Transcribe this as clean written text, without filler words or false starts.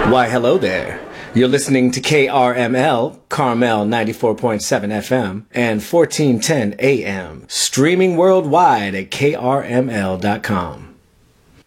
Why, hello there. You're listening to KRML, Carmel 94.7 FM and 1410 AM, streaming worldwide at krml.com.